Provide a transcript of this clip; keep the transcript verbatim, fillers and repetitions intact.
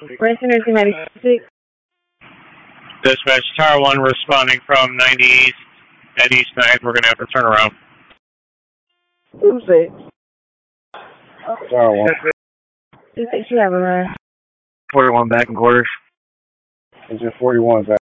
Branson Nursing ninety-six. Dispatch, Tower one responding from ninety East at East ninth. We're going to have to turn around. Who's it? Tower one. Who thinks you have a run? forty-one back in quarters. Engine forty-one back.